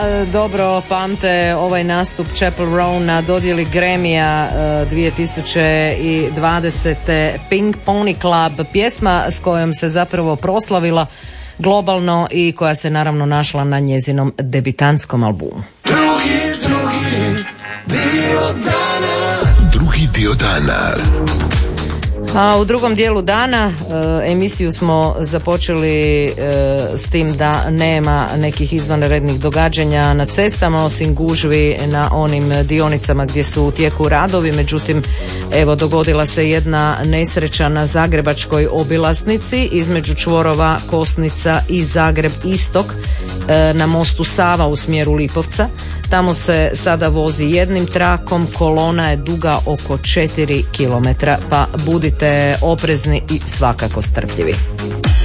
Dobro pamte ovaj nastup Chapel Row na dodjeli Grammyja 2020. Pink Pony Club, pjesma s kojom se zapravo proslavila globalno i koja se naravno našla na njezinom debitantskom albumu. Drugi dio dana. A u drugom dijelu dana emisiju smo započeli s tim da nema nekih izvanrednih događanja na cestama osim gužvi na onim dionicama gdje su u tijeku radovi. Međutim, evo dogodila se jedna nesreća na zagrebačkoj obilaznici između čvorova Kosnica i Zagreb Istok na mostu Sava u smjeru Lipovca. Tamo se sada vozi jednim trakom, kolona je duga oko 4 km, pa budite oprezni i svakako strpljivi.